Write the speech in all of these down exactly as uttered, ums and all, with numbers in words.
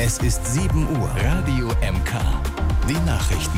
Es ist sieben Uhr. Radio M K. Die Nachrichten.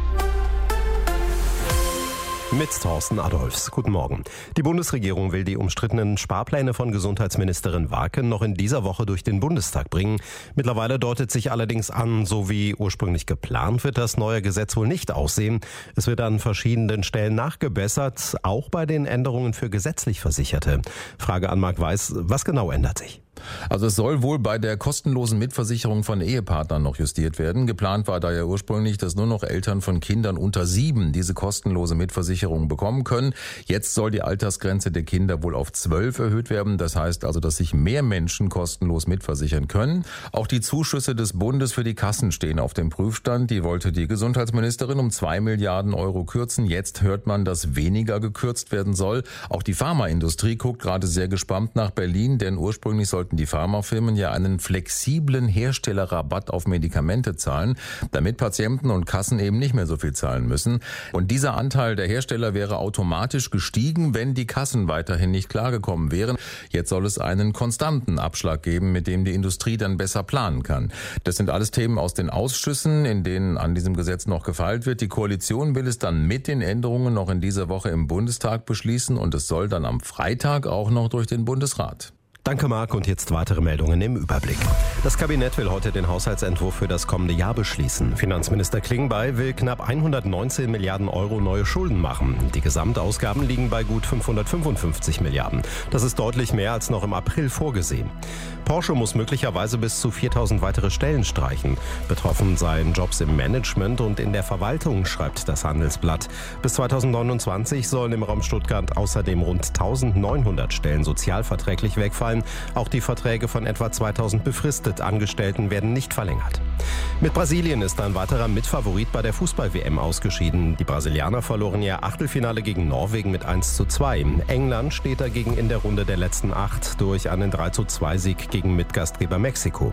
Mit Thorsten Adolfs. Guten Morgen. Die Bundesregierung will die umstrittenen Sparpläne von Gesundheitsministerin Warken noch in dieser Woche durch den Bundestag bringen. Mittlerweile deutet sich allerdings an, so wie ursprünglich geplant, wird das neue Gesetz wohl nicht aussehen. Es wird an verschiedenen Stellen nachgebessert, auch bei den Änderungen für gesetzlich Versicherte. Frage an Marc Weiß, was genau ändert sich? Also es soll wohl bei der kostenlosen Mitversicherung von Ehepartnern noch justiert werden. Geplant war da ja ursprünglich, dass nur noch Eltern von Kindern unter sieben diese kostenlose Mitversicherung bekommen können. Jetzt soll die Altersgrenze der Kinder wohl auf zwölf erhöht werden. Das heißt also, dass sich mehr Menschen kostenlos mitversichern können. Auch die Zuschüsse des Bundes für die Kassen stehen auf dem Prüfstand. Die wollte die Gesundheitsministerin um zwei Milliarden Euro kürzen. Jetzt hört man, dass weniger gekürzt werden soll. Auch die Pharmaindustrie guckt gerade sehr gespannt nach Berlin, denn ursprünglich sollten die Pharmafirmen ja einen flexiblen Herstellerrabatt auf Medikamente zahlen, damit Patienten und Kassen eben nicht mehr so viel zahlen müssen. Und dieser Anteil der Hersteller wäre automatisch gestiegen, wenn die Kassen weiterhin nicht klargekommen wären. Jetzt soll es einen konstanten Abschlag geben, mit dem die Industrie dann besser planen kann. Das sind alles Themen aus den Ausschüssen, in denen an diesem Gesetz noch gefeilt wird. Die Koalition will es dann mit den Änderungen noch in dieser Woche im Bundestag beschließen und es soll dann am Freitag auch noch durch den Bundesrat. Danke, Marc. Und jetzt weitere Meldungen im Überblick. Das Kabinett will heute den Haushaltsentwurf für das kommende Jahr beschließen. Finanzminister Klingbeil will knapp hundertneunzehn Milliarden Euro neue Schulden machen. Die Gesamtausgaben liegen bei gut fünfhundertfünfundfünfzig Milliarden. Das ist deutlich mehr als noch im April vorgesehen. Porsche muss möglicherweise bis zu viertausend weitere Stellen streichen. Betroffen seien Jobs im Management und in der Verwaltung, schreibt das Handelsblatt. Bis zweitausendneunundzwanzig sollen im Raum Stuttgart außerdem rund eintausendneunhundert Stellen sozialverträglich wegfallen. Auch die Verträge von etwa zweitausend befristet Angestellten werden nicht verlängert. Mit Brasilien ist ein weiterer Mitfavorit bei der Fußball-W M ausgeschieden. Die Brasilianer verloren ihr Achtelfinale gegen Norwegen mit eins zu zwei. England steht dagegen in der Runde der letzten acht durch einen drei zu zwei Sieg gegen Mitgastgeber Mexiko.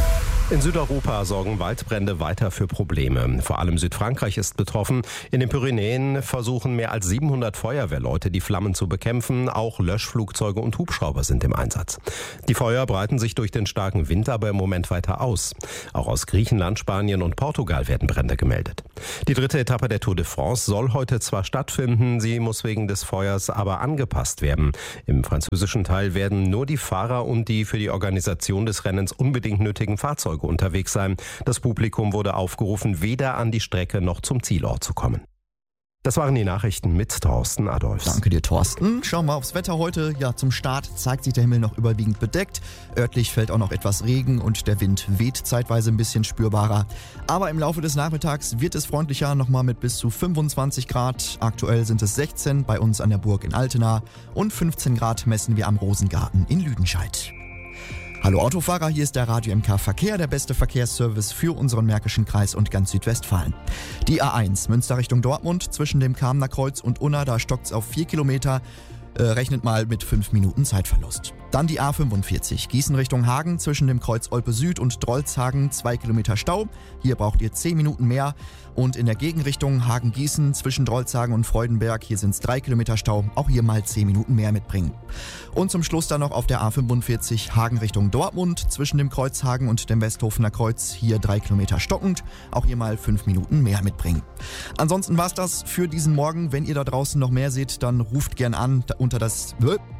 In Südeuropa sorgen Waldbrände weiter für Probleme. Vor allem Südfrankreich ist betroffen. In den Pyrenäen versuchen mehr als siebenhundert Feuerwehrleute, die Flammen zu bekämpfen. Auch Löschflugzeuge und Hubschrauber sind im Einsatz. Die Feuer breiten sich durch den starken Wind aber im Moment weiter aus. Auch aus Griechenland, Spanien und Portugal werden Brände gemeldet. Die dritte Etappe der Tour de France soll heute zwar stattfinden, sie muss wegen des Feuers aber angepasst werden. Im französischen Teil werden nur die Fahrer und die für die Organisation des Rennens unbedingt nötigen Fahrzeuge unterwegs sein. Das Publikum wurde aufgerufen, weder an die Strecke noch zum Zielort zu kommen. Das waren die Nachrichten mit Thorsten Adolfs. Danke dir, Thorsten. Schauen wir aufs Wetter heute. Ja, zum Start zeigt sich der Himmel noch überwiegend bedeckt. Örtlich fällt auch noch etwas Regen und der Wind weht zeitweise ein bisschen spürbarer. Aber im Laufe des Nachmittags wird es freundlicher, nochmal mit bis zu fünfundzwanzig Grad. Aktuell sind es sechzehn bei uns an der Burg in Altena und fünfzehn Grad messen wir am Rosengarten in Lüdenscheid. Hallo Autofahrer, hier ist der Radio M K Verkehr, der beste Verkehrsservice für unseren Märkischen Kreis und ganz Südwestfalen. Die A eins, Münster Richtung Dortmund, zwischen dem Kamener Kreuz und Unna, da stockt's auf vier Kilometer. Äh, rechnet mal mit fünf Minuten Zeitverlust. Dann die A fünfundvierzig, Gießen Richtung Hagen, zwischen dem Kreuz Olpe Süd und Drolzhagen zwei Kilometer Stau. Hier braucht ihr zehn Minuten mehr. Und in der Gegenrichtung Hagen-Gießen zwischen Drolzhagen und Freudenberg, hier sind es drei Kilometer Stau, auch hier mal zehn Minuten mehr mitbringen. Und zum Schluss dann noch auf der A fünfundvierzig Hagen Richtung Dortmund, zwischen dem Kreuz Hagen und dem Westhofener Kreuz, hier drei Kilometer stockend, auch hier mal fünf Minuten mehr mitbringen. Ansonsten war's das für diesen Morgen. Wenn ihr da draußen noch mehr seht, dann ruft gern an unter das...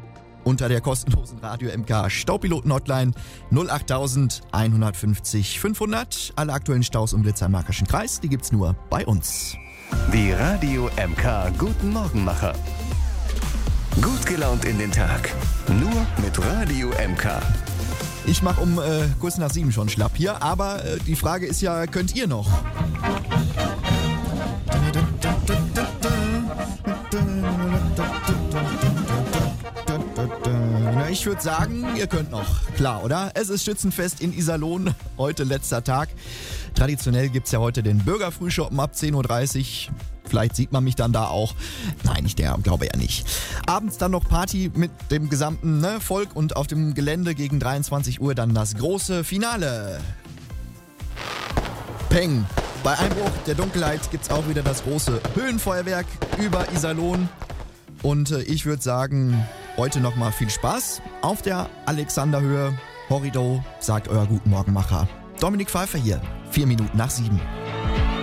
Unter der kostenlosen Radio M K Staupiloten-Hotline null acht eins fünfzig fünfhundert. Alle aktuellen Staus und Blitzer im Märkischen Kreis, die gibt's nur bei uns. Die Radio M K Guten Morgenmacher. Gut gelaunt in den Tag. Nur mit Radio M K. Ich mache um äh, kurz nach sieben schon schlapp hier, aber äh, die Frage ist ja, könnt ihr noch? Ich würde sagen, ihr könnt noch. Klar, oder? Es ist Schützenfest in Iserlohn. Heute letzter Tag. Traditionell gibt es ja heute den Bürgerfrühschoppen ab zehn Uhr dreißig. Vielleicht sieht man mich dann da auch. Nein, ich der, glaube ja nicht. Abends dann noch Party mit dem gesamten ne, Volk und auf dem Gelände gegen dreiundzwanzig Uhr dann das große Finale. Peng! Bei Einbruch der Dunkelheit gibt es auch wieder das große Höhenfeuerwerk über Iserlohn. Und äh, ich würde sagen, heute nochmal viel Spaß auf der Alexanderhöhe. Horrido, sagt euer Guten Morgenmacher. Dominik Pfeiffer hier, vier Minuten nach sieben.